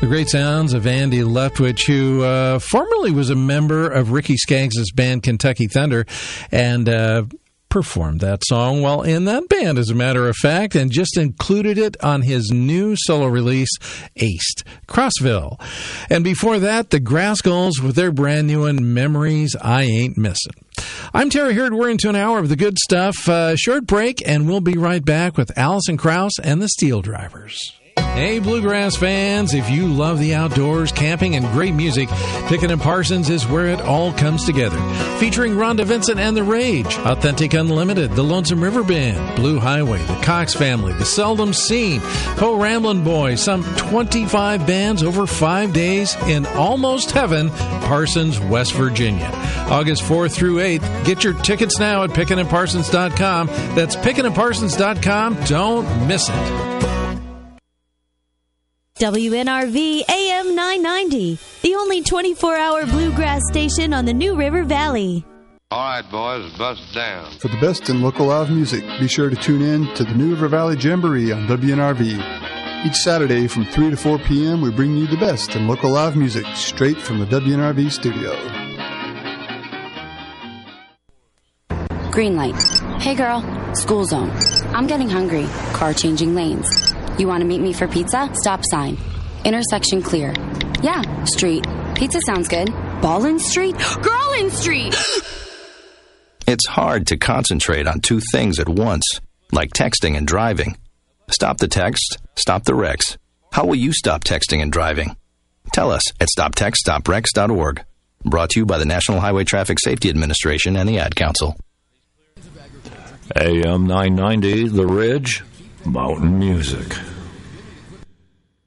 The great sounds of Andy Leftwich, who formerly was a member of Ricky Skaggs' band Kentucky Thunder, and performed that song while in that band, as a matter of fact, and just included it on his new solo release, Aced, Crossville. And before that, the Grascals with their brand new one, Memories I Ain't Missing. I'm Terry Hurd. We're into an hour of the good stuff. Short break, and we'll be right back with Allison Krauss and the Steel Drivers. Hey, Bluegrass fans, if you love the outdoors, camping, and great music, Pickin' & Parsons is where it all comes together. Featuring Rhonda Vincent and The Rage, Authentic Unlimited, The Lonesome River Band, Blue Highway, The Cox Family, The Seldom Seen, Po Ramblin' Boys, some 25 bands over 5 days in almost heaven, Parsons, West Virginia. August 4th through 8th. Get your tickets now at pickinandparsons.com. That's pickinandparsons.com. Don't miss it. WNRV AM 990, the only 24-hour bluegrass station on the New River Valley. All right, boys, bust down. For the best in local live music, be sure to tune in to the New River Valley Jamboree on WNRV. Each Saturday from 3 to 4 p.m., we bring you the best in local live music straight from the WNRV studio. Green light. Hey, girl. School zone. I'm getting hungry. Car changing lanes. You want to meet me for pizza? Stop sign. Intersection clear. Yeah, street. Pizza sounds good. Ballin' Street? Girlin' Street! It's hard to concentrate on two things at once, like texting and driving. Stop the text, stop the wrecks. How will you stop texting and driving? Tell us at stoptextstopwrecks.org. Brought to you by the National Highway Traffic Safety Administration and the Ad Council. AM 990, The Ridge, Mountain Music.